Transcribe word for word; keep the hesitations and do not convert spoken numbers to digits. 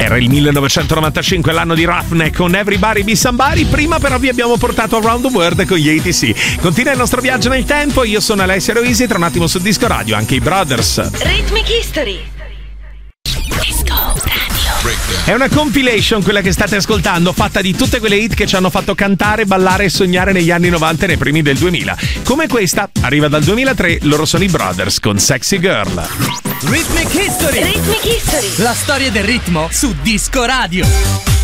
Era il millenovecentonovantacinque, l'anno di Roughneck con Everybody Be Somebody. Prima però vi abbiamo portato Around the World con gli A T C. Continua il nostro viaggio nel tempo. Io sono Alessia Roisi, tra un attimo su Disco Radio anche i Brothers. Rhythmic History. Disco Radio. È una compilation quella che state ascoltando, fatta di tutte quelle hit che ci hanno fatto cantare, ballare e sognare negli anni novanta e nei primi del duemila. Come questa, arriva dal duemilatré, loro sono i Brothers con Sexy Girl. Rhythmic History. Rhythmic History. La storia del ritmo su Disco Radio.